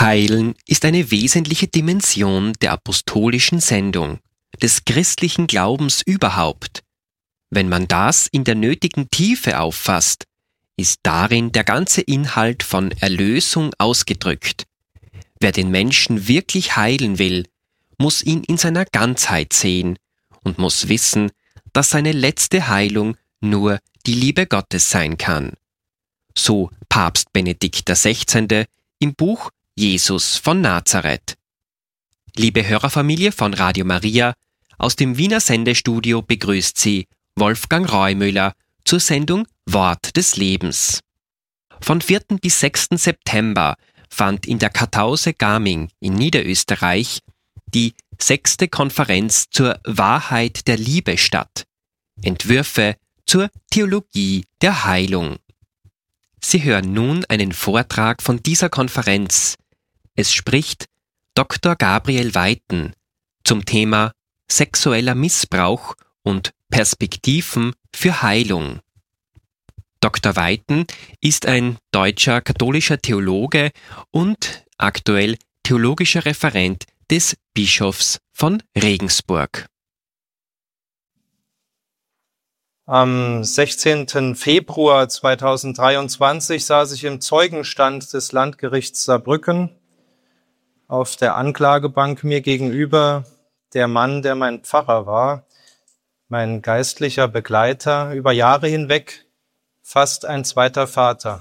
Heilen ist eine wesentliche Dimension der apostolischen Sendung, des christlichen Glaubens überhaupt. Wenn man das in der nötigen Tiefe auffasst, ist darin der ganze Inhalt von Erlösung ausgedrückt. Wer den Menschen wirklich heilen will, muss ihn in seiner Ganzheit sehen und muss wissen, dass seine letzte Heilung nur die Liebe Gottes sein kann. So Papst Benedikt XVI. Im Buch Jesus von Nazareth. Liebe Hörerfamilie von Radio Maria, aus dem Wiener Sendestudio begrüßt Sie Wolfgang Reumüller zur Sendung Wort des Lebens. Von 4. bis 6. September fand in der Kartause Gaming in Niederösterreich die 6. Konferenz zur Wahrheit der Liebe statt. Entwürfe zur Theologie der Heilung. Sie hören nun einen Vortrag von dieser Konferenz. Es spricht Dr. Gabriel Weiten zum Thema sexueller Missbrauch und Perspektiven für Heilung. Dr. Weiten ist ein deutscher katholischer Theologe und aktuell theologischer Referent des Bischofs von Regensburg. Am 16. Februar 2023 saß ich im Zeugenstand des Landgerichts Saarbrücken. Auf der Anklagebank mir gegenüber der Mann, der mein Pfarrer war, mein geistlicher Begleiter, über Jahre hinweg fast ein zweiter Vater.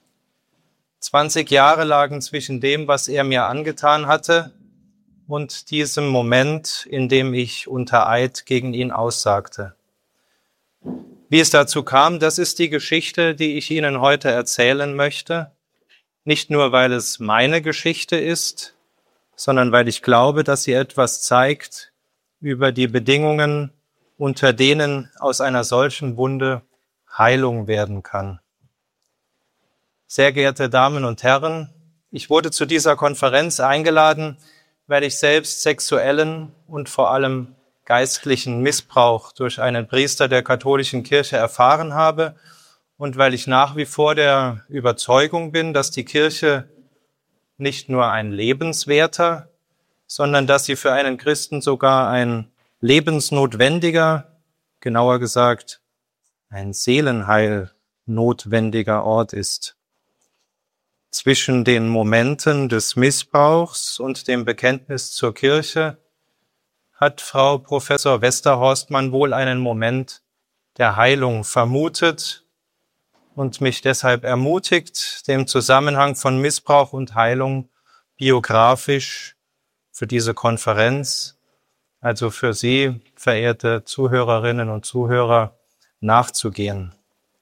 20 Jahre lagen zwischen dem, was er mir angetan hatte, und diesem Moment, in dem ich unter Eid gegen ihn aussagte. Wie es dazu kam, das ist die Geschichte, die ich Ihnen heute erzählen möchte. Nicht nur, weil es meine Geschichte ist, sondern weil ich glaube, dass sie etwas zeigt über die Bedingungen, unter denen aus einer solchen Wunde Heilung werden kann. Sehr geehrte Damen und Herren, ich wurde zu dieser Konferenz eingeladen, weil ich selbst sexuellen und vor allem geistlichen Missbrauch durch einen Priester der katholischen Kirche erfahren habe und weil ich nach wie vor der Überzeugung bin, dass die Kirche nicht nur ein lebenswerter, sondern dass sie für einen Christen sogar ein lebensnotwendiger, genauer gesagt, ein Seelenheil notwendiger Ort ist. Zwischen den Momenten des Missbrauchs und dem Bekenntnis zur Kirche hat Frau Professor Westerhorstmann wohl einen Moment der Heilung vermutet und mich deshalb ermutigt, den Zusammenhang von Missbrauch und Heilung biografisch für diese Konferenz, also für Sie, verehrte Zuhörerinnen und Zuhörer, nachzugehen.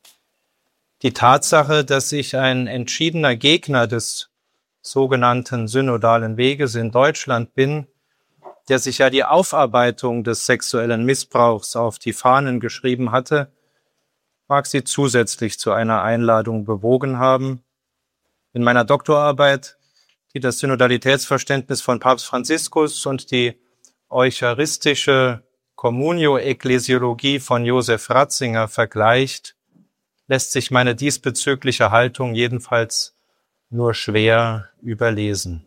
Die Tatsache, dass ich ein entschiedener Gegner des sogenannten synodalen Weges in Deutschland bin, der sich ja die Aufarbeitung des sexuellen Missbrauchs auf die Fahnen geschrieben hatte, mag Sie zusätzlich zu einer Einladung bewogen haben. In meiner Doktorarbeit, die das Synodalitätsverständnis von Papst Franziskus und die eucharistische Communio-Ekklesiologie von Josef Ratzinger vergleicht, lässt sich meine diesbezügliche Haltung jedenfalls nur schwer überlesen.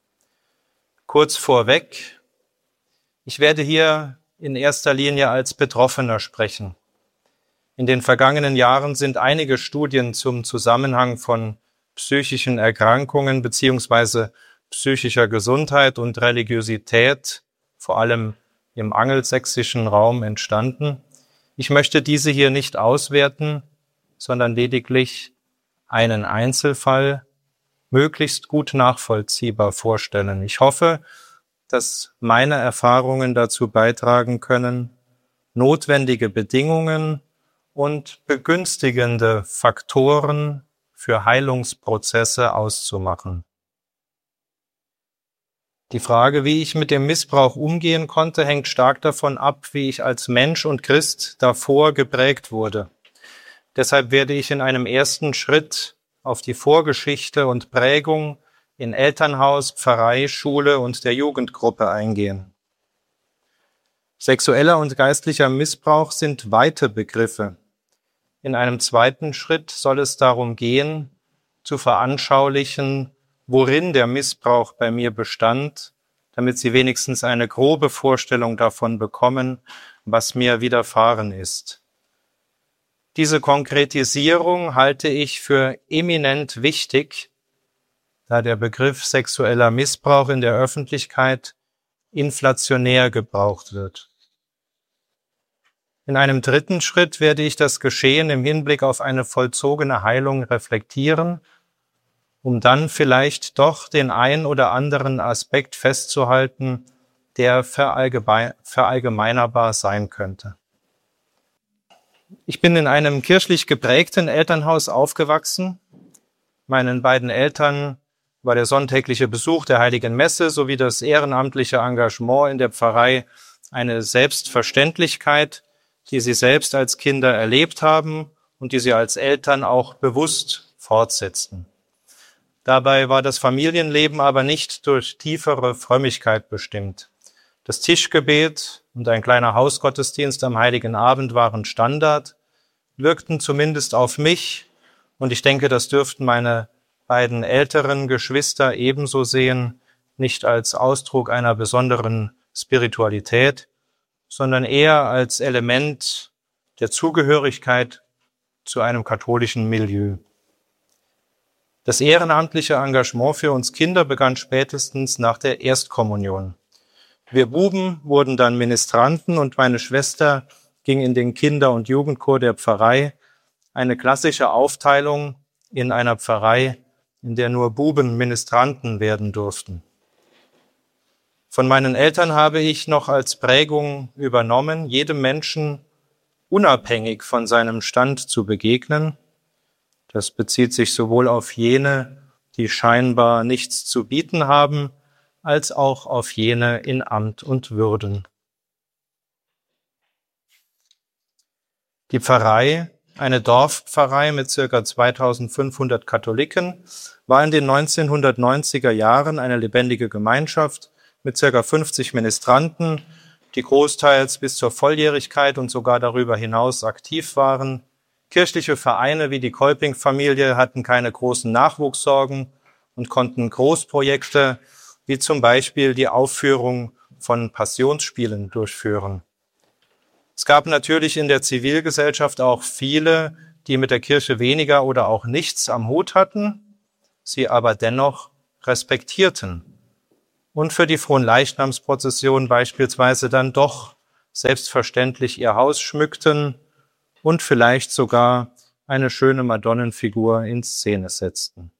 Kurz vorweg, ich werde hier in erster Linie als Betroffener sprechen. In den vergangenen Jahren sind einige Studien zum Zusammenhang von psychischen Erkrankungen bzw. psychischer Gesundheit und Religiosität, vor allem im angelsächsischen Raum, entstanden. Ich möchte diese hier nicht auswerten, sondern lediglich einen Einzelfall möglichst gut nachvollziehbar vorstellen. Ich hoffe, dass meine Erfahrungen dazu beitragen können, notwendige Bedingungen und begünstigende Faktoren für Heilungsprozesse auszumachen. Die Frage, wie ich mit dem Missbrauch umgehen konnte, hängt stark davon ab, wie ich als Mensch und Christ davor geprägt wurde. Deshalb werde ich in einem ersten Schritt auf die Vorgeschichte und Prägung in Elternhaus, Pfarrei, Schule und der Jugendgruppe eingehen. Sexueller und geistlicher Missbrauch sind weite Begriffe. In einem zweiten Schritt soll es darum gehen, zu veranschaulichen, worin der Missbrauch bei mir bestand, damit sie wenigstens eine grobe Vorstellung davon bekommen, was mir widerfahren ist. Diese Konkretisierung halte ich für eminent wichtig, da der Begriff sexueller Missbrauch in der Öffentlichkeit inflationär gebraucht wird. In einem dritten Schritt werde ich das Geschehen im Hinblick auf eine vollzogene Heilung reflektieren, um dann vielleicht doch den ein oder anderen Aspekt festzuhalten, der verallgemeinerbar sein könnte. Ich bin in einem kirchlich geprägten Elternhaus aufgewachsen. Meinen beiden Eltern war der sonntägliche Besuch der Heiligen Messe sowie das ehrenamtliche Engagement in der Pfarrei eine Selbstverständlichkeit, die sie selbst als Kinder erlebt haben und die sie als Eltern auch bewusst fortsetzten. Dabei war das Familienleben aber nicht durch tiefere Frömmigkeit bestimmt. Das Tischgebet und ein kleiner Hausgottesdienst am Heiligen Abend waren Standard, wirkten zumindest auf mich, und ich denke, das dürften meine beiden älteren Geschwister ebenso sehen, nicht als Ausdruck einer besonderen Spiritualität, sondern eher als Element der Zugehörigkeit zu einem katholischen Milieu. Das ehrenamtliche Engagement für uns Kinder begann spätestens nach der Erstkommunion. Wir Buben wurden dann Ministranten und meine Schwester ging in den Kinder- und Jugendchor der Pfarrei, eine klassische Aufteilung in einer Pfarrei, in der nur Buben Ministranten werden durften. Von meinen Eltern habe ich noch als Prägung übernommen, jedem Menschen unabhängig von seinem Stand zu begegnen. Das bezieht sich sowohl auf jene, die scheinbar nichts zu bieten haben, als auch auf jene in Amt und Würden. Die Pfarrei, eine Dorfpfarrei mit ca. 2500 Katholiken, war in den 1990er Jahren eine lebendige Gemeinschaft mit ca. 50 Ministranten, die großteils bis zur Volljährigkeit und sogar darüber hinaus aktiv waren. Kirchliche Vereine wie die Kolping-Familie hatten keine großen Nachwuchssorgen und konnten Großprojekte wie zum Beispiel die Aufführung von Passionsspielen durchführen. Es gab natürlich in der Zivilgesellschaft auch viele, die mit der Kirche weniger oder auch nichts am Hut hatten, sie aber dennoch respektierten und für die Fronleichnamsprozession beispielsweise dann doch selbstverständlich ihr Haus schmückten und vielleicht sogar eine schöne Madonnenfigur in Szene setzten.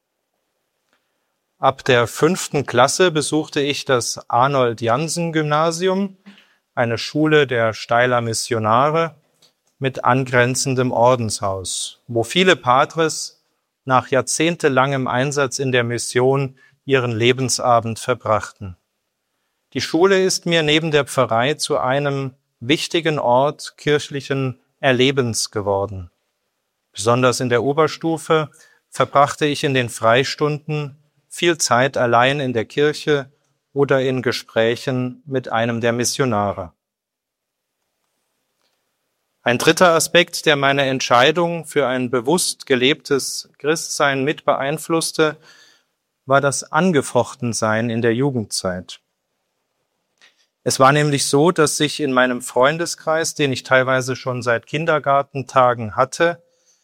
Ab der 5. Klasse besuchte ich das Arnold-Jansen-Gymnasium, eine Schule der Steyler Missionare mit angrenzendem Ordenshaus, wo viele Patres nach jahrzehntelangem Einsatz in der Mission ihren Lebensabend verbrachten. Die Schule ist mir neben der Pfarrei zu einem wichtigen Ort kirchlichen Erlebens geworden. Besonders in der Oberstufe verbrachte ich in den Freistunden viel Zeit allein in der Kirche oder in Gesprächen mit einem der Missionare. Ein dritter Aspekt, der meine Entscheidung für ein bewusst gelebtes Christsein mit beeinflusste, war das Angefochtensein in der Jugendzeit. Es war nämlich so, dass sich in meinem Freundeskreis, den ich teilweise schon seit Kindergartentagen hatte,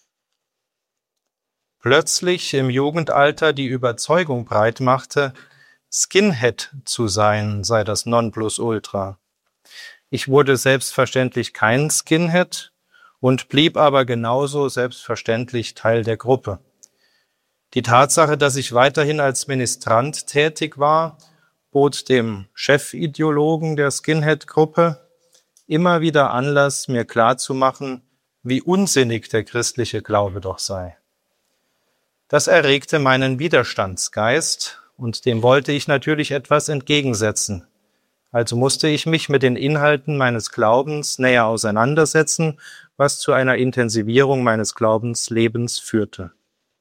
plötzlich im Jugendalter die Überzeugung breit machte, Skinhead zu sein sei das Nonplusultra. Ich wurde selbstverständlich kein Skinhead und blieb aber genauso selbstverständlich Teil der Gruppe. Die Tatsache, dass ich weiterhin als Ministrant tätig war, bot dem Chefideologen der Skinhead-Gruppe immer wieder Anlass, mir klarzumachen, wie unsinnig der christliche Glaube doch sei. Das erregte meinen Widerstandsgeist und dem wollte ich natürlich etwas entgegensetzen. Also musste ich mich mit den Inhalten meines Glaubens näher auseinandersetzen, was zu einer Intensivierung meines Glaubenslebens führte.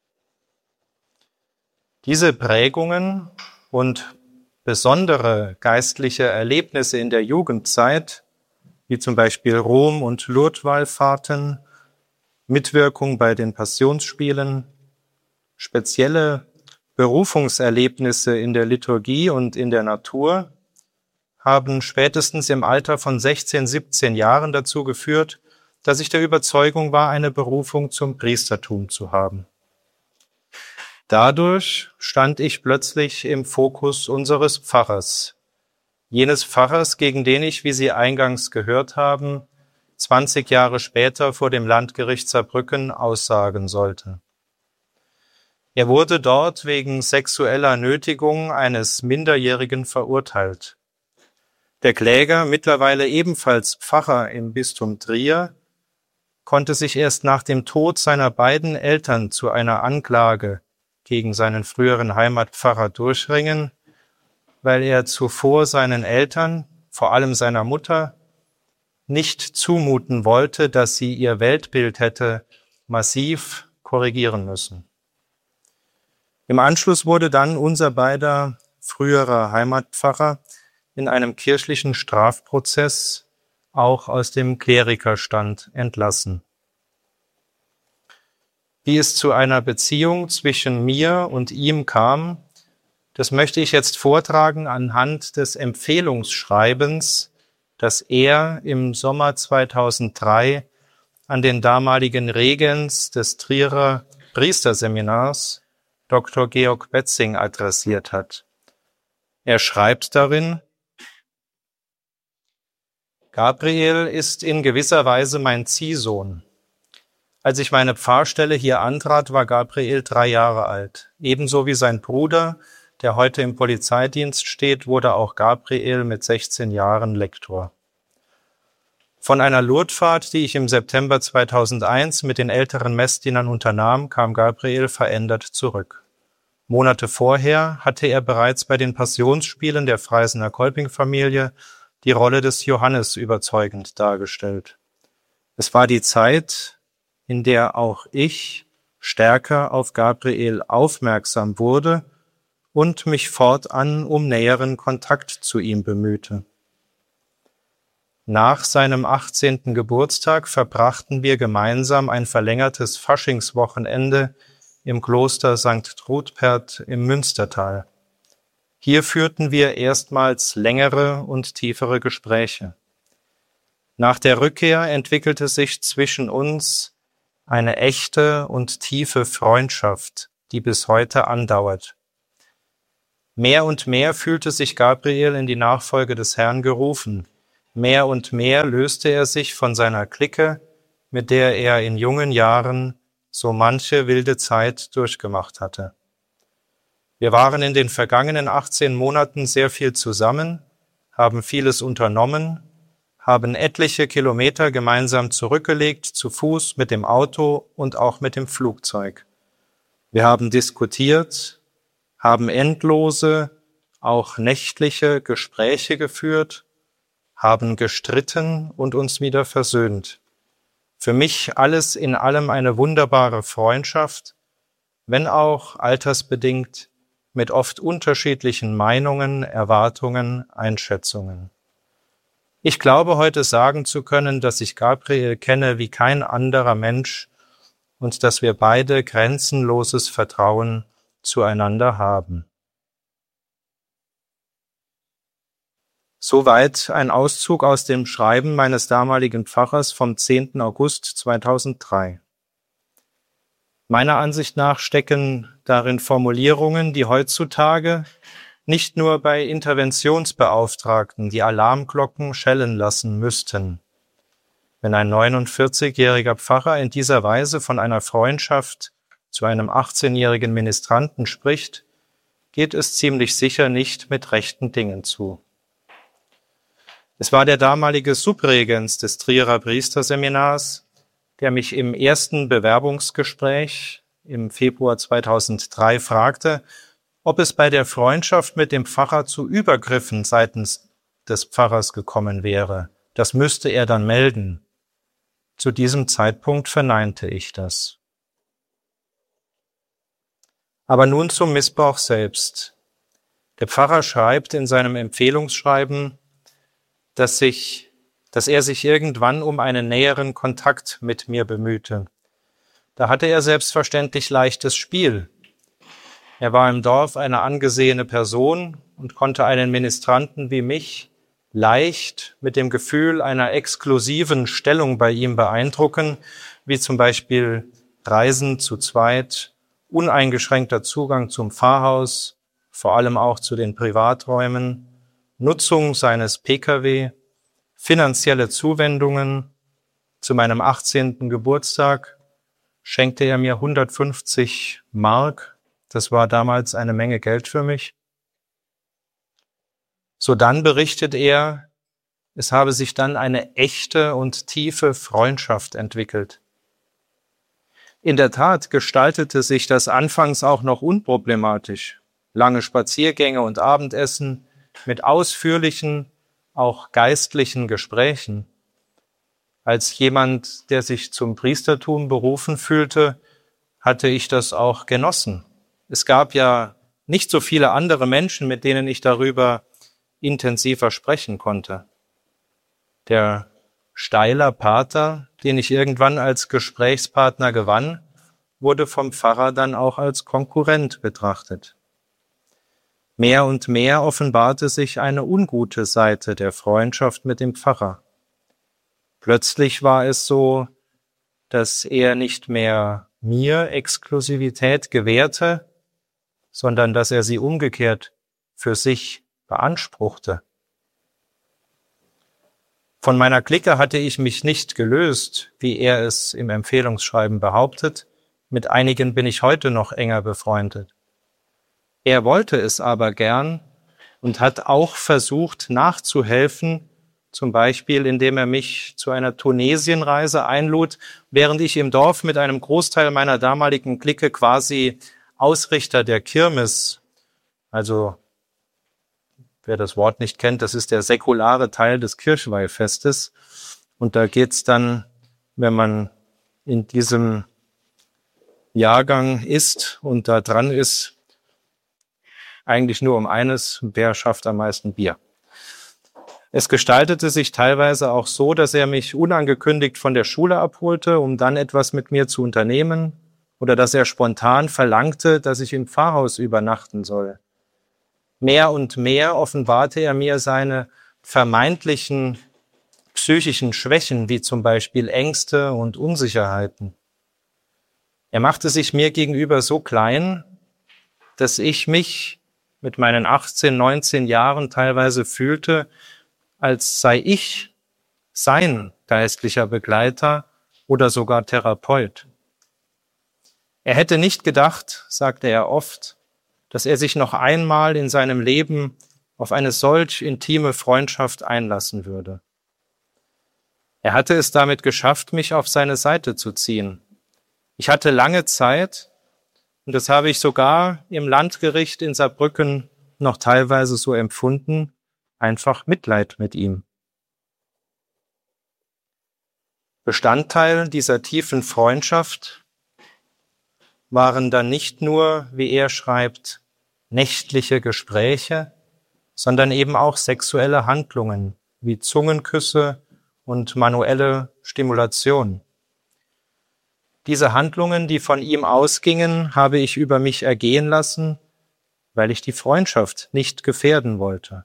Diese Prägungen und besondere geistliche Erlebnisse in der Jugendzeit, wie zum Beispiel Rom- und Lourdes-Wallfahrten, Mitwirkung bei den Passionsspielen, spezielle Berufungserlebnisse in der Liturgie und in der Natur haben spätestens im Alter von 16, 17 Jahren dazu geführt, dass ich der Überzeugung war, eine Berufung zum Priestertum zu haben. Dadurch stand ich plötzlich im Fokus unseres Pfarrers, jenes Pfarrers, gegen den ich, wie Sie eingangs gehört haben, 20 Jahre später vor dem Landgericht Saarbrücken aussagen sollte. Er wurde dort wegen sexueller Nötigung eines Minderjährigen verurteilt. Der Kläger, mittlerweile ebenfalls Pfarrer im Bistum Trier, konnte sich erst nach dem Tod seiner beiden Eltern zu einer Anklage gegen seinen früheren Heimatpfarrer durchringen, weil er zuvor seinen Eltern, vor allem seiner Mutter, nicht zumuten wollte, dass sie ihr Weltbild hätte massiv korrigieren müssen. Im Anschluss wurde dann unser beider früherer Heimatpfarrer in einem kirchlichen Strafprozess auch aus dem Klerikerstand entlassen. Wie es zu einer Beziehung zwischen mir und ihm kam, das möchte ich jetzt vortragen anhand des Empfehlungsschreibens, das er im Sommer 2003 an den damaligen Regens des Trierer Priesterseminars, Dr. Georg Betzing, adressiert hat. Er schreibt darin: Gabriel ist in gewisser Weise mein Ziehsohn. Als ich meine Pfarrstelle hier antrat, war Gabriel 3 Jahre alt. Ebenso wie sein Bruder, der heute im Polizeidienst steht, wurde auch Gabriel mit 16 Jahren Lektor. Von einer Lourdesfahrt, die ich im September 2001 mit den älteren Messdienern unternahm, kam Gabriel verändert zurück. Monate vorher hatte er bereits bei den Passionsspielen der Freysener Kolping-Familie die Rolle des Johannes überzeugend dargestellt. Es war die Zeit, in der auch ich stärker auf Gabriel aufmerksam wurde und mich fortan um näheren Kontakt zu ihm bemühte. Nach seinem 18. Geburtstag verbrachten wir gemeinsam ein verlängertes Faschingswochenende im Kloster St. Trudpert im Münstertal. Hier führten wir erstmals längere und tiefere Gespräche. Nach der Rückkehr entwickelte sich zwischen uns eine echte und tiefe Freundschaft, die bis heute andauert. Mehr und mehr fühlte sich Gabriel in die Nachfolge des Herrn gerufen. Mehr und mehr löste er sich von seiner Clique, mit der er in jungen Jahren so manche wilde Zeit durchgemacht hatte. Wir waren in den vergangenen 18 Monaten sehr viel zusammen, haben vieles unternommen, haben etliche Kilometer gemeinsam zurückgelegt, zu Fuß, mit dem Auto und auch mit dem Flugzeug. Wir haben diskutiert, haben endlose, auch nächtliche Gespräche geführt, haben gestritten und uns wieder versöhnt. Für mich alles in allem eine wunderbare Freundschaft, wenn auch altersbedingt mit oft unterschiedlichen Meinungen, Erwartungen, Einschätzungen. Ich glaube, heute sagen zu können, dass ich Gabriel kenne wie kein anderer Mensch und dass wir beide grenzenloses Vertrauen zueinander haben. Soweit ein Auszug aus dem Schreiben meines damaligen Pfarrers vom 10. August 2003. Meiner Ansicht nach stecken darin Formulierungen, die heutzutage nicht nur bei Interventionsbeauftragten die Alarmglocken schellen lassen müssten. Wenn ein 49-jähriger Pfarrer in dieser Weise von einer Freundschaft zu einem 18-jährigen Ministranten spricht, geht es ziemlich sicher nicht mit rechten Dingen zu. Es war der damalige Subregens des Trierer Priesterseminars, der mich im ersten Bewerbungsgespräch im Februar 2003 fragte, ob es bei der Freundschaft mit dem Pfarrer zu Übergriffen seitens des Pfarrers gekommen wäre. Das müsste er dann melden. Zu diesem Zeitpunkt verneinte ich das. Aber nun zum Missbrauch selbst. Der Pfarrer schreibt in seinem Empfehlungsschreiben, dass er sich irgendwann um einen näheren Kontakt mit mir bemühte. Da hatte er selbstverständlich leichtes Spiel. Er war im Dorf eine angesehene Person und konnte einen Ministranten wie mich leicht mit dem Gefühl einer exklusiven Stellung bei ihm beeindrucken, wie zum Beispiel Reisen zu zweit, uneingeschränkter Zugang zum Pfarrhaus, vor allem auch zu den Privaträumen, Nutzung seines Pkw, finanzielle Zuwendungen. Zu meinem 18. Geburtstag schenkte er mir 150 Mark. Das war damals eine Menge Geld für mich. Sodann berichtet er, es habe sich dann eine echte und tiefe Freundschaft entwickelt. In der Tat gestaltete sich das anfangs auch noch unproblematisch. Lange Spaziergänge und Abendessen mit ausführlichen, auch geistlichen Gesprächen. Als jemand, der sich zum Priestertum berufen fühlte, hatte ich das auch genossen. Es gab ja nicht so viele andere Menschen, mit denen ich darüber intensiver sprechen konnte. Der Steiler Pater, den ich irgendwann als Gesprächspartner gewann, wurde vom Pfarrer dann auch als Konkurrent betrachtet. Mehr und mehr offenbarte sich eine ungute Seite der Freundschaft mit dem Pfarrer. Plötzlich war es so, dass er nicht mehr mir Exklusivität gewährte, sondern dass er sie umgekehrt für sich beanspruchte. Von meiner Clique hatte ich mich nicht gelöst, wie er es im Empfehlungsschreiben behauptet. Mit einigen bin ich heute noch enger befreundet. Er wollte es aber gern und hat auch versucht nachzuhelfen, zum Beispiel indem er mich zu einer Tunesienreise einlud, während ich im Dorf mit einem Großteil meiner damaligen Clique quasi Ausrichter der Kirmes, also wer das Wort nicht kennt, das ist der säkulare Teil des Kirchweihfestes. Und da geht's dann, wenn man in diesem Jahrgang ist und da dran ist, eigentlich nur um eines: wer schafft am meisten Bier. Es gestaltete sich teilweise auch so, dass er mich unangekündigt von der Schule abholte, um dann etwas mit mir zu unternehmen, oder dass er spontan verlangte, dass ich im Pfarrhaus übernachten soll. Mehr und mehr offenbarte er mir seine vermeintlichen psychischen Schwächen, wie zum Beispiel Ängste und Unsicherheiten. Er machte sich mir gegenüber so klein, dass ich mich mit meinen 18, 19 Jahren teilweise fühlte, als sei ich sein geistlicher Begleiter oder sogar Therapeut. Er hätte nicht gedacht, sagte er oft, dass er sich noch einmal in seinem Leben auf eine solch intime Freundschaft einlassen würde. Er hatte es damit geschafft, mich auf seine Seite zu ziehen. Ich hatte lange Zeit, und das habe ich sogar im Landgericht in Saarbrücken noch teilweise so empfunden, einfach Mitleid mit ihm. Bestandteil dieser tiefen Freundschaft waren dann nicht nur, wie er schreibt, nächtliche Gespräche, sondern eben auch sexuelle Handlungen wie Zungenküsse und manuelle Stimulation. Diese Handlungen, die von ihm ausgingen, habe ich über mich ergehen lassen, weil ich die Freundschaft nicht gefährden wollte.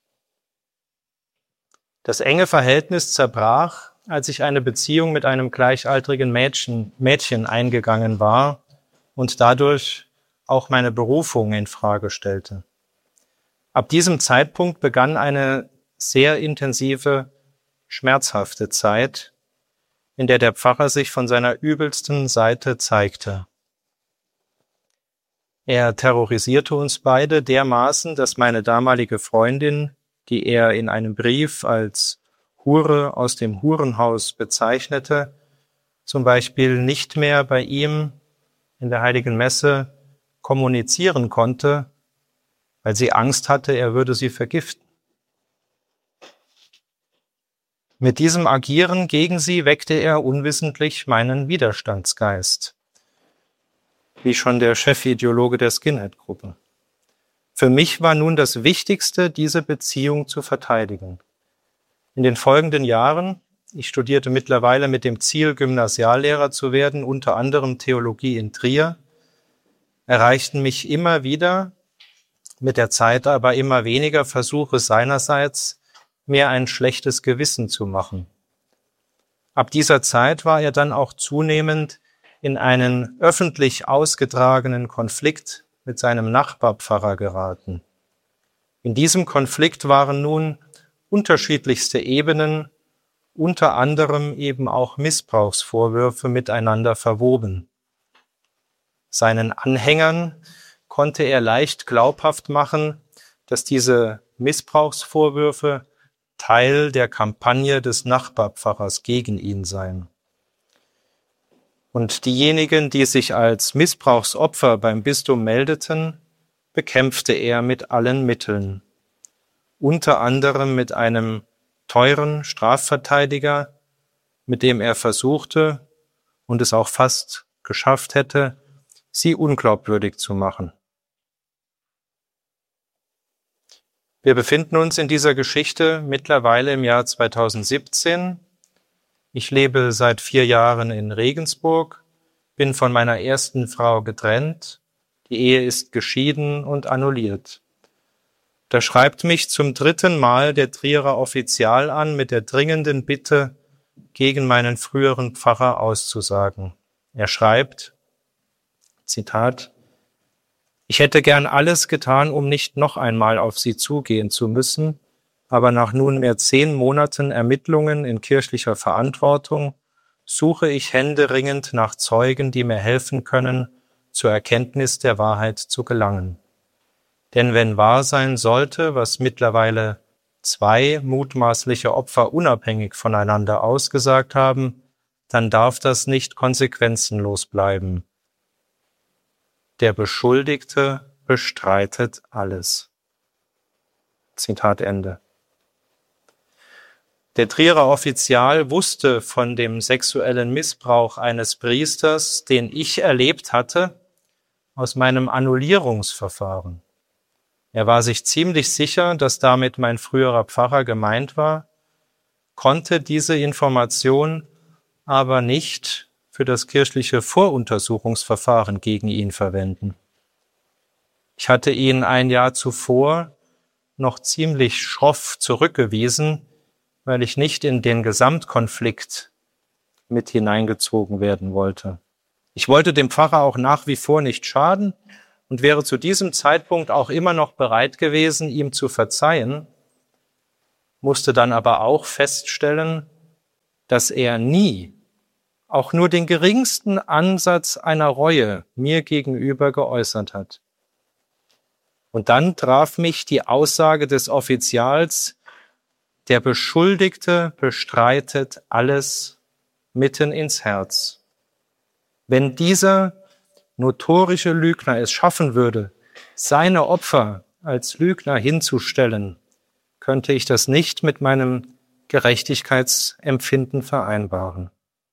Das enge Verhältnis zerbrach, als ich eine Beziehung mit einem gleichaltrigen Mädchen eingegangen war und dadurch auch meine Berufung in Frage stellte. Ab diesem Zeitpunkt begann eine sehr intensive, schmerzhafte Zeit, in der der Pfarrer sich von seiner übelsten Seite zeigte. Er terrorisierte uns beide dermaßen, dass meine damalige Freundin, die er in einem Brief als Hure aus dem Hurenhaus bezeichnete, zum Beispiel nicht mehr bei ihm in der Heiligen Messe kommunizieren konnte, weil sie Angst hatte, er würde sie vergiften. Mit diesem Agieren gegen sie weckte er unwissentlich meinen Widerstandsgeist, wie schon der Chefideologe der Skinhead-Gruppe. Für mich war nun das Wichtigste, diese Beziehung zu verteidigen. In den folgenden Jahren, ich studierte mittlerweile mit dem Ziel, Gymnasiallehrer zu werden, unter anderem Theologie in Trier, erreichten mich immer wieder, mit der Zeit aber immer weniger Versuche seinerseits, mir ein schlechtes Gewissen zu machen. Ab dieser Zeit war er dann auch zunehmend in einen öffentlich ausgetragenen Konflikt mit seinem Nachbarpfarrer geraten. In diesem Konflikt waren nun unterschiedlichste Ebenen, unter anderem eben auch Missbrauchsvorwürfe miteinander verwoben. Seinen Anhängern konnte er leicht glaubhaft machen, dass diese Missbrauchsvorwürfe Teil der Kampagne des Nachbarpfarrers gegen ihn seien. Und diejenigen, die sich als Missbrauchsopfer beim Bistum meldeten, bekämpfte er mit allen Mitteln, unter anderem mit einem teuren Strafverteidiger, mit dem er versuchte und es auch fast geschafft hätte, sie unglaubwürdig zu machen. Wir befinden uns in dieser Geschichte mittlerweile im Jahr 2017. Ich lebe seit 4 Jahren in Regensburg, bin von meiner ersten Frau getrennt, die Ehe ist geschieden und annulliert. Da schreibt mich zum 3. Mal der Trierer Offizial an mit der dringenden Bitte, gegen meinen früheren Pfarrer auszusagen. Er schreibt, Zitat, ich hätte gern alles getan, um nicht noch einmal auf Sie zugehen zu müssen, aber nach nunmehr 10 Monaten Ermittlungen in kirchlicher Verantwortung suche ich händeringend nach Zeugen, die mir helfen können, zur Erkenntnis der Wahrheit zu gelangen. Denn wenn wahr sein sollte, was mittlerweile 2 mutmaßliche Opfer unabhängig voneinander ausgesagt haben, dann darf das nicht konsequenzenlos bleiben. Der Beschuldigte bestreitet alles. Zitat Ende. Der Trierer Offizial wusste von dem sexuellen Missbrauch eines Priesters, den ich erlebt hatte, aus meinem Annullierungsverfahren. Er war sich ziemlich sicher, dass damit mein früherer Pfarrer gemeint war, konnte diese Information aber nicht für das kirchliche Voruntersuchungsverfahren gegen ihn verwenden. Ich hatte ihn ein Jahr zuvor noch ziemlich schroff zurückgewiesen, weil ich nicht in den Gesamtkonflikt mit hineingezogen werden wollte. Ich wollte dem Pfarrer auch nach wie vor nicht schaden und wäre zu diesem Zeitpunkt auch immer noch bereit gewesen, ihm zu verzeihen, musste dann aber auch feststellen, dass er nie auch nur den geringsten Ansatz einer Reue mir gegenüber geäußert hat. Und dann traf mich die Aussage des Offizials, der Beschuldigte bestreitet alles, mitten ins Herz. Wenn dieser notorische Lügner es schaffen würde, seine Opfer als Lügner hinzustellen, könnte ich das nicht mit meinem Gerechtigkeitsempfinden vereinbaren.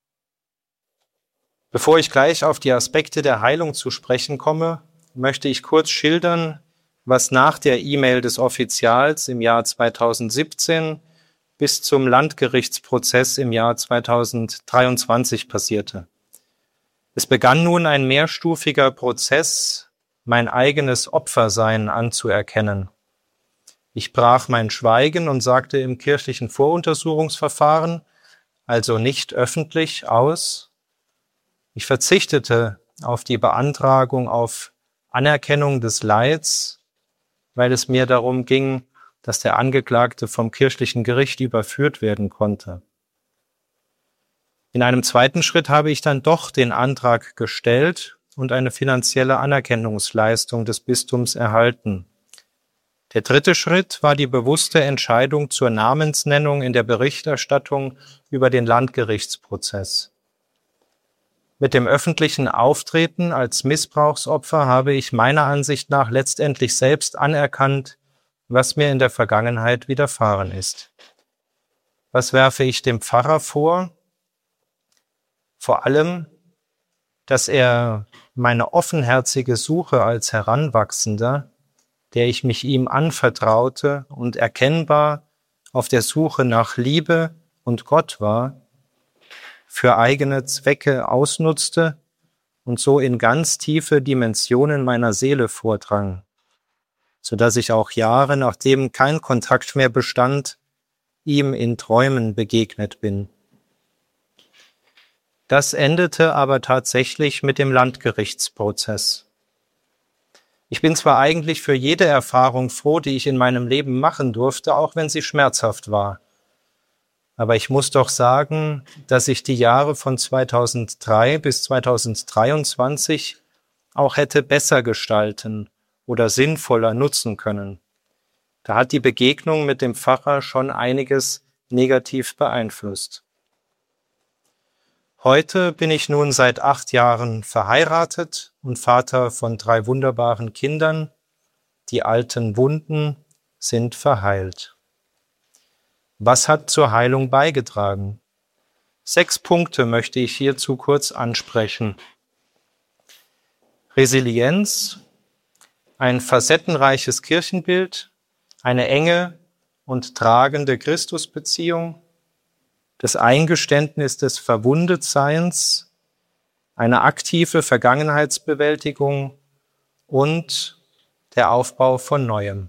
Bevor ich gleich auf die Aspekte der Heilung zu sprechen komme, möchte ich kurz schildern, was nach der E-Mail des Offizials im Jahr 2017 bis zum Landgerichtsprozess im Jahr 2023 passierte. Es begann nun ein mehrstufiger Prozess, mein eigenes Opfersein anzuerkennen. Ich brach mein Schweigen und sagte im kirchlichen Voruntersuchungsverfahren, also nicht öffentlich, aus. Ich verzichtete auf die Beantragung auf Anerkennung des Leids, weil es mir darum ging, dass der Angeklagte vom kirchlichen Gericht überführt werden konnte. In einem zweiten Schritt habe ich dann doch den Antrag gestellt und eine finanzielle Anerkennungsleistung des Bistums erhalten. Der dritte Schritt war die bewusste Entscheidung zur Namensnennung in der Berichterstattung über den Landgerichtsprozess. Mit dem öffentlichen Auftreten als Missbrauchsopfer habe ich meiner Ansicht nach letztendlich selbst anerkannt, was mir in der Vergangenheit widerfahren ist. Was werfe ich dem Pfarrer vor? Vor allem, dass er meine offenherzige Suche als Heranwachsender, der ich mich ihm anvertraute und erkennbar auf der Suche nach Liebe und Gott war, für eigene Zwecke ausnutzte und so in ganz tiefe Dimensionen meiner Seele vordrang, so dass ich auch Jahre, nachdem kein Kontakt mehr bestand, ihm in Träumen begegnet bin. Das endete aber tatsächlich mit dem Landgerichtsprozess. Ich bin zwar eigentlich für jede Erfahrung froh, die ich in meinem Leben machen durfte, auch wenn sie schmerzhaft war. Aber ich muss doch sagen, dass ich die Jahre von 2003 bis 2023 auch hätte besser gestalten oder sinnvoller nutzen können. Da hat die Begegnung mit dem Pfarrer schon einiges negativ beeinflusst. Heute bin ich nun seit 8 Jahren verheiratet und Vater von 3 wunderbaren Kindern. Die alten Wunden sind verheilt. Was hat zur Heilung beigetragen? 6 Punkte möchte ich hierzu kurz ansprechen. Resilienz, ein facettenreiches Kirchenbild, eine enge und tragende Christusbeziehung, das Eingeständnis des Verwundetseins, eine aktive Vergangenheitsbewältigung und der Aufbau von Neuem.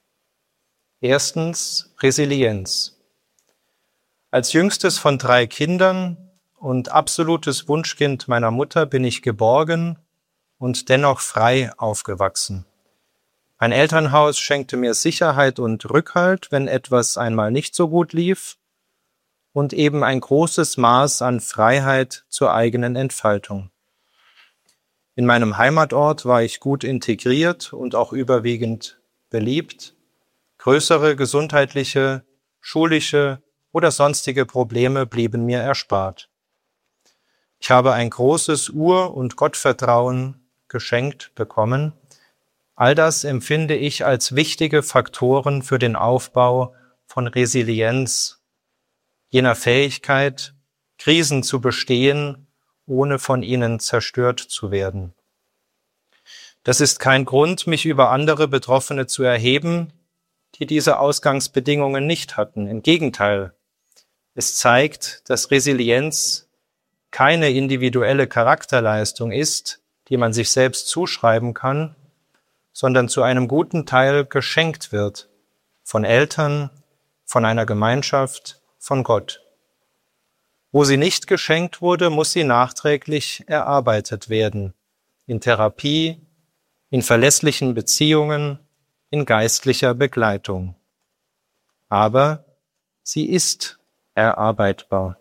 Erstens Resilienz. Als jüngstes von 3 Kindern und absolutes Wunschkind meiner Mutter bin ich geborgen und dennoch frei aufgewachsen. Mein Elternhaus schenkte mir Sicherheit und Rückhalt, wenn etwas einmal nicht so gut lief, und eben ein großes Maß an Freiheit zur eigenen Entfaltung. In meinem Heimatort war ich gut integriert und auch überwiegend beliebt. Größere gesundheitliche, schulische oder sonstige Probleme blieben mir erspart. Ich habe ein großes Ur- und Gottvertrauen geschenkt bekommen. All das empfinde ich als wichtige Faktoren für den Aufbau von Resilienz, jener Fähigkeit, Krisen zu bestehen, ohne von ihnen zerstört zu werden. Das ist kein Grund, mich über andere Betroffene zu erheben, die diese Ausgangsbedingungen nicht hatten. Im Gegenteil, es zeigt, dass Resilienz keine individuelle Charakterleistung ist, die man sich selbst zuschreiben kann, sondern zu einem guten Teil geschenkt wird von Eltern, von einer Gemeinschaft, von Gott. Wo sie nicht geschenkt wurde, muss sie nachträglich erarbeitet werden, in Therapie, in verlässlichen Beziehungen, in geistlicher Begleitung. Aber sie ist erarbeitbar.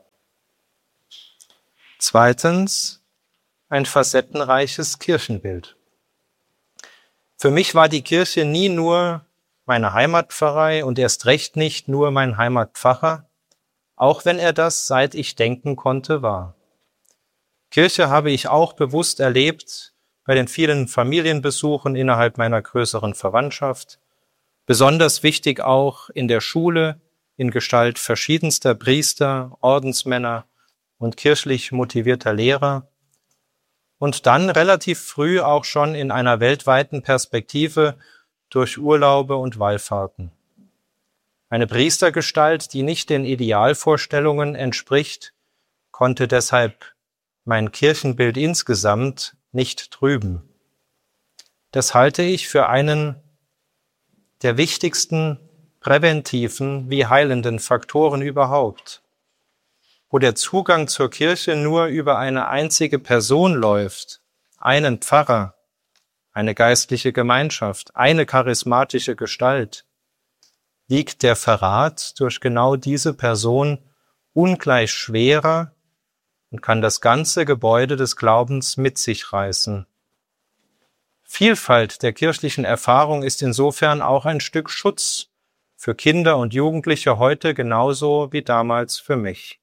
Zweitens, ein facettenreiches Kirchenbild. Für mich war die Kirche nie nur meine Heimatpfarrei und erst recht nicht nur mein Heimatpfarrer, auch wenn er das, seit ich denken konnte, war. Kirche habe ich auch bewusst erlebt bei den vielen Familienbesuchen innerhalb meiner größeren Verwandtschaft, besonders wichtig auch in der Schule in Gestalt verschiedenster Priester, Ordensmänner und kirchlich motivierter Lehrer und dann relativ früh auch schon in einer weltweiten Perspektive durch Urlaube und Wallfahrten. Eine Priestergestalt, die nicht den Idealvorstellungen entspricht, konnte deshalb mein Kirchenbild insgesamt nicht trüben. Das halte ich für einen der wichtigsten präventiven wie heilenden Faktoren überhaupt. Wo der Zugang zur Kirche nur über eine einzige Person läuft, einen Pfarrer, eine geistliche Gemeinschaft, eine charismatische Gestalt, wiegt der Verrat durch genau diese Person ungleich schwerer und kann das ganze Gebäude des Glaubens mit sich reißen. Vielfalt der kirchlichen Erfahrung ist insofern auch ein Stück Schutz für Kinder und Jugendliche heute genauso wie damals für mich.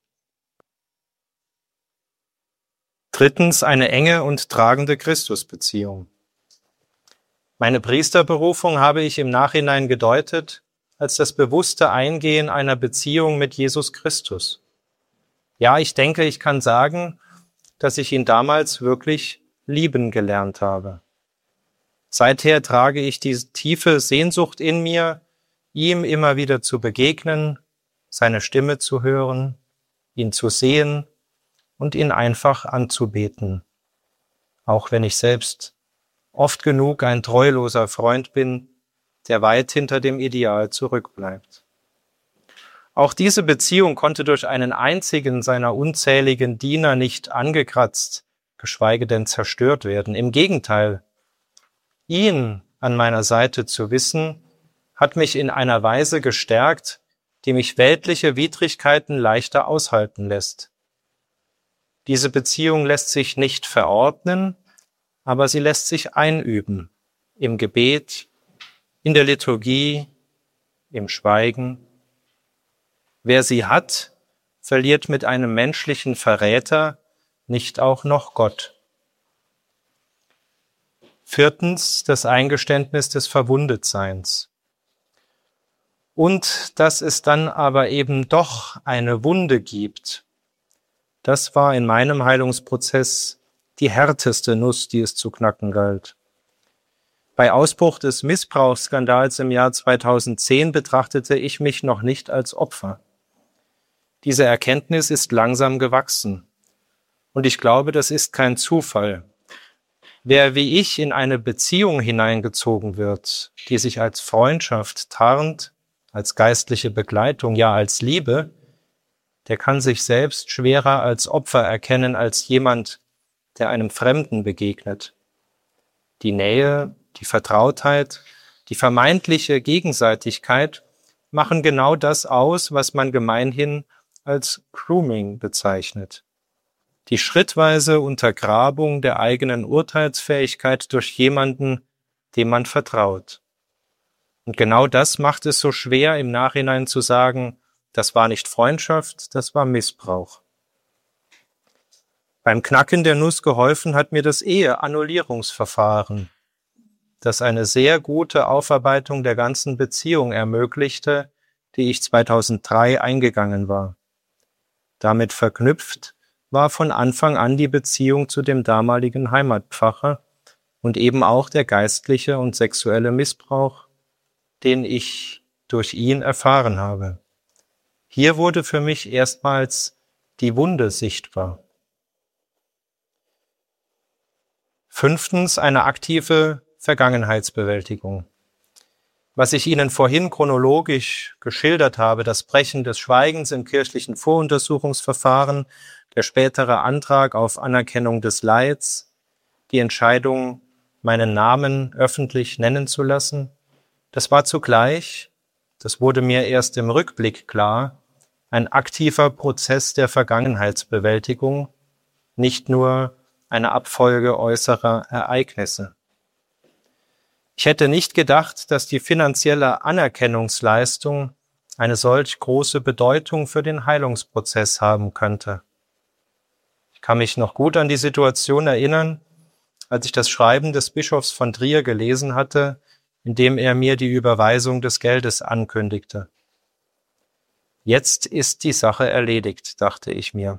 Drittens, eine enge und tragende Christusbeziehung. Meine Priesterberufung habe ich im Nachhinein gedeutet als das bewusste Eingehen einer Beziehung mit Jesus Christus. Ja, ich denke, ich kann sagen, dass ich ihn damals wirklich lieben gelernt habe. Seither trage ich diese tiefe Sehnsucht in mir, ihm immer wieder zu begegnen, seine Stimme zu hören, ihn zu sehen und ihn einfach anzubeten. auch wenn ich selbst oft genug ein treuloser Freund bin, der weit hinter dem Ideal zurückbleibt. Auch diese Beziehung konnte durch einen einzigen seiner unzähligen Diener nicht angekratzt, geschweige denn zerstört werden. Im Gegenteil, ihn an meiner Seite zu wissen, hat mich in einer Weise gestärkt, die mich weltliche Widrigkeiten leichter aushalten lässt. Diese Beziehung lässt sich nicht verordnen, aber sie lässt sich einüben, im Gebet, in der Liturgie, im Schweigen. Wer sie hat, verliert mit einem menschlichen Verräter nicht auch noch Gott. Viertens, das Eingeständnis des Verwundetseins. Und dass es dann aber eben doch eine Wunde gibt, das war in meinem Heilungsprozess die härteste Nuss, die es zu knacken galt. Bei Ausbruch des Missbrauchsskandals im Jahr 2010 betrachtete ich mich noch nicht als Opfer. Diese Erkenntnis ist langsam gewachsen. Und ich glaube, das ist kein Zufall. Wer wie ich in eine Beziehung hineingezogen wird, die sich als Freundschaft tarnt, als geistliche Begleitung, ja als Liebe, der kann sich selbst schwerer als Opfer erkennen als jemand, der einem Fremden begegnet. Die Nähe, die Vertrautheit, die vermeintliche Gegenseitigkeit machen genau das aus, was man gemeinhin als Grooming bezeichnet. Die schrittweise Untergrabung der eigenen Urteilsfähigkeit durch jemanden, dem man vertraut. Und genau das macht es so schwer, im Nachhinein zu sagen, das war nicht Freundschaft, das war Missbrauch. Beim Knacken der Nuss geholfen hat mir das Eheannullierungsverfahren, das eine sehr gute Aufarbeitung der ganzen Beziehung ermöglichte, die ich 2003 eingegangen war. Damit verknüpft war von Anfang an die Beziehung zu dem damaligen Heimatpfarrer und eben auch der geistliche und sexuelle Missbrauch, den ich durch ihn erfahren habe. Hier wurde für mich erstmals die Wunde sichtbar. Fünftens, eine aktive Vergangenheitsbewältigung. Was ich Ihnen vorhin chronologisch geschildert habe, das Brechen des Schweigens im kirchlichen Voruntersuchungsverfahren, der spätere Antrag auf Anerkennung des Leids, die Entscheidung, meinen Namen öffentlich nennen zu lassen, das war zugleich, das wurde mir erst im Rückblick klar, ein aktiver Prozess der Vergangenheitsbewältigung, nicht nur eine Abfolge äußerer Ereignisse. Ich hätte nicht gedacht, dass die finanzielle Anerkennungsleistung eine solch große Bedeutung für den Heilungsprozess haben könnte. Ich kann mich noch gut an die Situation erinnern, als ich das Schreiben des Bischofs von Trier gelesen hatte, in dem er mir die Überweisung des Geldes ankündigte. Jetzt ist die Sache erledigt, dachte ich mir.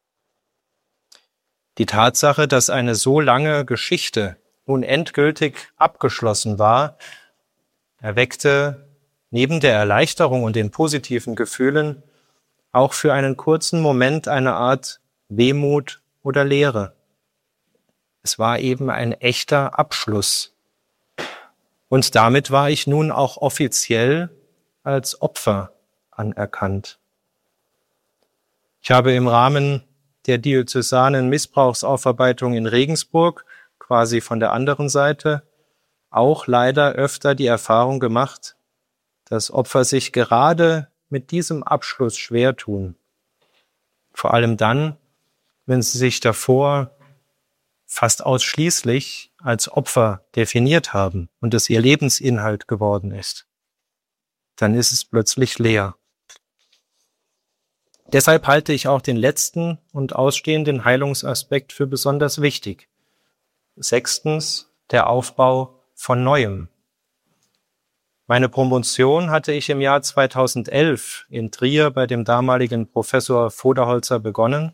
Die Tatsache, dass eine so lange Geschichte nun endgültig abgeschlossen war, erweckte neben der Erleichterung und den positiven Gefühlen auch für einen kurzen Moment eine Art Wehmut oder Leere. Es war eben ein echter Abschluss. Und damit war ich nun auch offiziell als Opfer anerkannt. Ich habe im Rahmen der diözesanen Missbrauchsaufarbeitung in Regensburg, quasi von der anderen Seite, auch leider öfter die Erfahrung gemacht, dass Opfer sich gerade mit diesem Abschluss schwer tun. Vor allem dann, wenn sie sich davor fast ausschließlich als Opfer definiert haben und es ihr Lebensinhalt geworden ist. Dann ist es plötzlich leer. Deshalb halte ich auch den letzten und ausstehenden Heilungsaspekt für besonders wichtig. Sechstens, der Aufbau von Neuem. Meine Promotion hatte ich im Jahr 2011 in Trier bei dem damaligen Professor Voderholzer begonnen.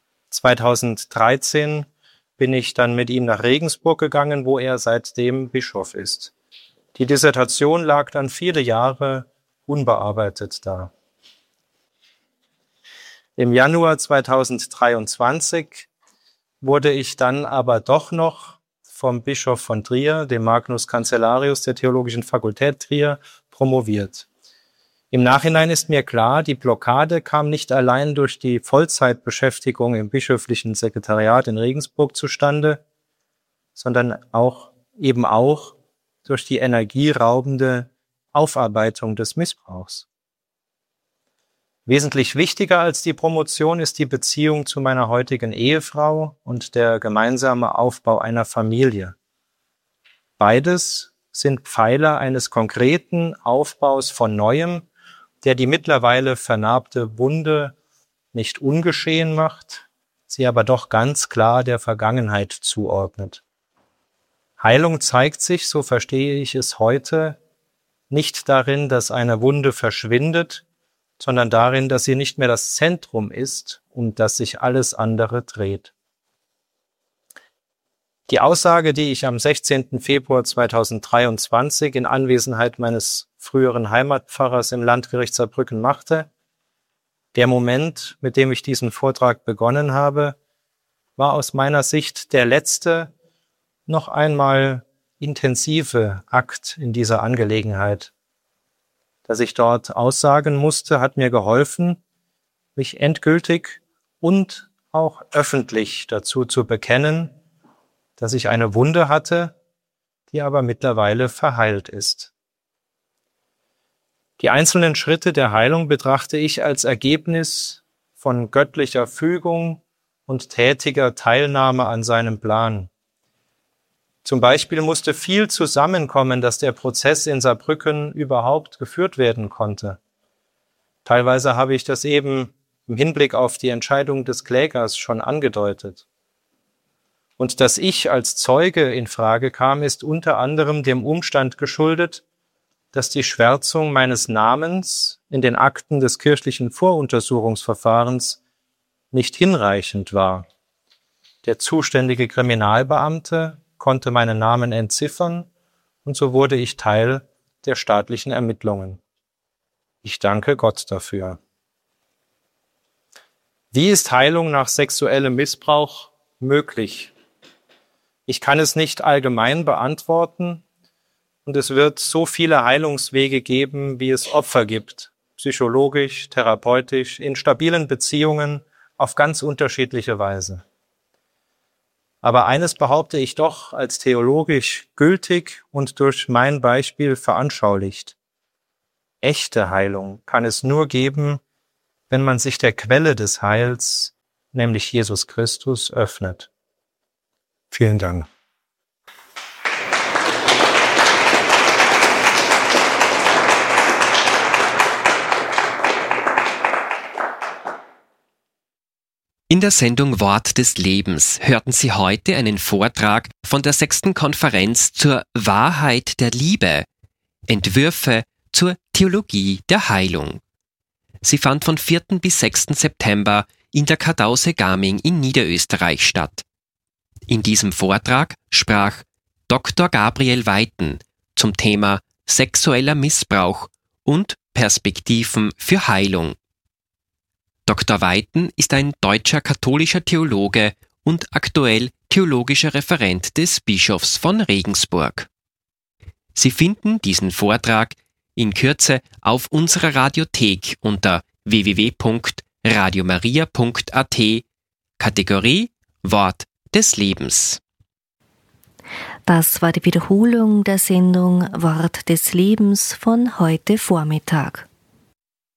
2013 bin ich dann mit ihm nach Regensburg gegangen, wo er seitdem Bischof ist. Die Dissertation lag dann viele Jahre unbearbeitet da. Im Januar 2023 wurde ich dann aber doch noch vom Bischof von Trier, dem Magnus Cancellarius der Theologischen Fakultät Trier, promoviert. Im Nachhinein ist mir klar, die Blockade kam nicht allein durch die Vollzeitbeschäftigung im bischöflichen Sekretariat in Regensburg zustande, sondern auch durch die energieraubende Aufarbeitung des Missbrauchs. Wesentlich wichtiger als die Promotion ist die Beziehung zu meiner heutigen Ehefrau und der gemeinsame Aufbau einer Familie. Beides sind Pfeiler eines konkreten Aufbaus von Neuem, der die mittlerweile vernarbte Wunde nicht ungeschehen macht, sie aber doch ganz klar der Vergangenheit zuordnet. Heilung zeigt sich, so verstehe ich es heute, nicht darin, dass eine Wunde verschwindet, sondern darin, dass sie nicht mehr das Zentrum ist, um das sich alles andere dreht. Die Aussage, die ich am 16. Februar 2023 in Anwesenheit meines früheren Heimatpfarrers im Landgericht Saarbrücken machte, der Moment, mit dem ich diesen Vortrag begonnen habe, war aus meiner Sicht der letzte, noch einmal intensive Akt in dieser Angelegenheit. Dass ich dort aussagen musste, hat mir geholfen, mich endgültig und auch öffentlich dazu zu bekennen, dass ich eine Wunde hatte, die aber mittlerweile verheilt ist. Die einzelnen Schritte der Heilung betrachte ich als Ergebnis von göttlicher Fügung und tätiger Teilnahme an seinem Plan. Zum Beispiel musste viel zusammenkommen, dass der Prozess in Saarbrücken überhaupt geführt werden konnte. Teilweise habe ich das eben im Hinblick auf die Entscheidung des Klägers schon angedeutet. Und dass ich als Zeuge in Frage kam, ist unter anderem dem Umstand geschuldet, dass die Schwärzung meines Namens in den Akten des kirchlichen Voruntersuchungsverfahrens nicht hinreichend war. Der zuständige Kriminalbeamte konnte meinen Namen entziffern und so wurde ich Teil der staatlichen Ermittlungen. Ich danke Gott dafür. Wie ist Heilung nach sexuellem Missbrauch möglich? Ich kann es nicht allgemein beantworten und es wird so viele Heilungswege geben, wie es Opfer gibt, psychologisch, therapeutisch, in stabilen Beziehungen auf ganz unterschiedliche Weise. Aber eines behaupte ich doch als theologisch gültig und durch mein Beispiel veranschaulicht. Echte Heilung kann es nur geben, wenn man sich der Quelle des Heils, nämlich Jesus Christus, öffnet. Vielen Dank. In der Sendung Wort des Lebens hörten Sie heute einen Vortrag von der 6. Konferenz zur Wahrheit der Liebe, Entwürfe zur Theologie der Heilung. Sie fand von 4. bis 6. September in der Kadause Gaming in Niederösterreich statt. In diesem Vortrag sprach Dr. Gabriel Weiten zum Thema sexueller Missbrauch und Perspektiven für Heilung. Dr. Weiten ist ein deutscher katholischer Theologe und aktuell theologischer Referent des Bischofs von Regensburg. Sie finden diesen Vortrag in Kürze auf unserer Radiothek unter www.radiomaria.at, Kategorie Wort des Lebens. Das war die Wiederholung der Sendung Wort des Lebens von heute Vormittag.